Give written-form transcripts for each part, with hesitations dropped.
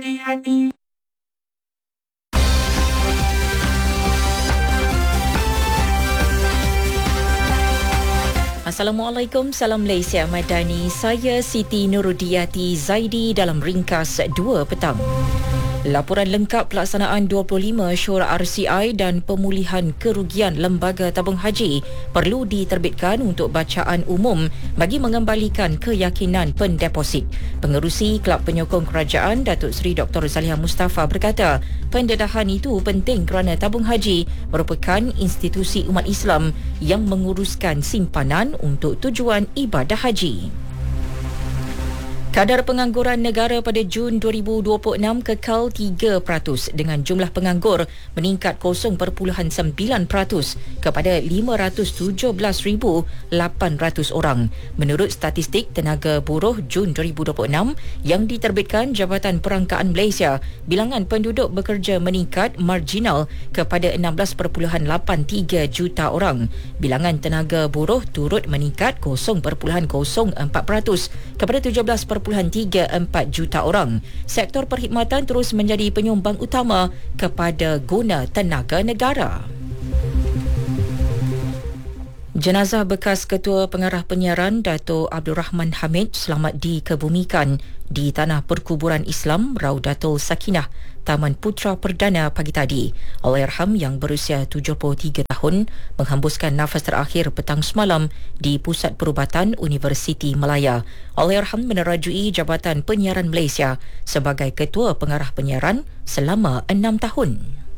hati-hati. Assalamualaikum, salam Malaysia Madani. Saya Siti Nurudiati Zaidi dalam ringkas 2 petang. Laporan lengkap pelaksanaan 25 Syura RCI dan pemulihan kerugian Lembaga Tabung Haji perlu diterbitkan untuk bacaan umum bagi mengembalikan keyakinan pendeposit. Pengerusi Kelab Penyokong Kerajaan Datuk Seri Dr. Zaliha Mustafa berkata, pendedahan itu penting kerana tabung haji merupakan institusi umat Islam yang menguruskan simpanan untuk tujuan ibadah haji. Kadar pengangguran negara pada Jun 2026 kekal 3% dengan jumlah penganggur meningkat 0.9% kepada 517,800 orang. Menurut statistik tenaga buruh Jun 2026 yang diterbitkan Jabatan Perangkaan Malaysia, bilangan penduduk bekerja meningkat marginal kepada 16.83 juta orang. Bilangan tenaga buruh turut meningkat 0.04% kepada 17.34 juta orang. Sektor perkhidmatan terus menjadi penyumbang utama kepada guna tenaga negara. Jenazah bekas Ketua Pengarah Penyiaran Dato' Abdul Rahman Hamid selamat dikebumikan di Tanah Perkuburan Islam Raudatul Sakinah, Taman Putra Perdana pagi tadi. Allahyarham yang berusia 73 tahun menghembuskan nafas terakhir petang semalam di Pusat Perubatan Universiti Malaya. Allahyarham menerajui Jabatan Penyiaran Malaysia sebagai Ketua Pengarah Penyiaran selama 6 tahun.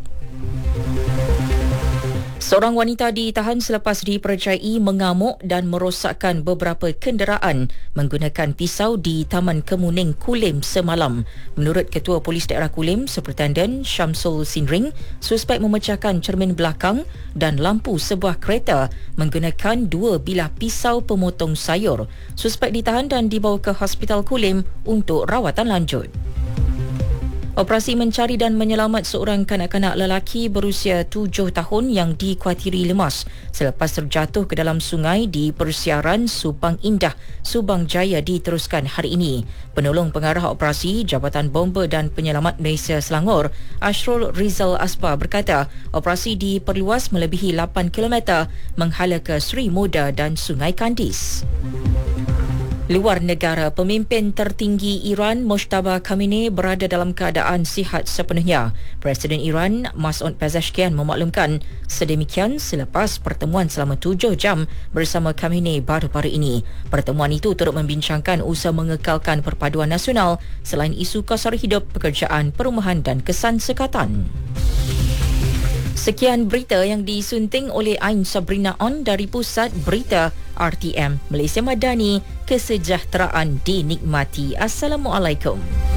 Seorang wanita ditahan selepas dipercayai mengamuk dan merosakkan beberapa kenderaan menggunakan pisau di Taman Kemuning, Kulim semalam. Menurut Ketua Polis Daerah Kulim, Superintendent Syamsul Sinring, suspek memecahkan cermin belakang dan lampu sebuah kereta menggunakan 2 bilah pisau pemotong sayur. Suspek ditahan dan dibawa ke Hospital Kulim untuk rawatan lanjut. Operasi mencari dan menyelamat seorang kanak-kanak lelaki berusia 7 tahun yang dikuatiri lemas selepas terjatuh ke dalam sungai di Persiaran Subang Indah, Subang Jaya diteruskan hari ini. Penolong pengarah operasi Jabatan Bomba dan Penyelamat Malaysia Selangor, Ashrul Rizal Aspa berkata, operasi diperluas melebihi 8 km menghala ke Sri Muda dan Sungai Kandis. Luar negara, pemimpin tertinggi Iran Mojtaba Khamenei berada dalam keadaan sihat sepenuhnya. Presiden Iran Masoud Pezeshkian memaklumkan sedemikian selepas pertemuan selama 7 jam bersama Khamenei baru-baru ini. Pertemuan itu turut membincangkan usaha mengekalkan perpaduan nasional selain isu kos hidup, pekerjaan, perumahan dan kesan sekatan. Sekian berita yang disunting oleh Ain Sabrina On dari Pusat Berita RTM Malaysia Madani. Kesejahteraan dinikmati. Assalamualaikum.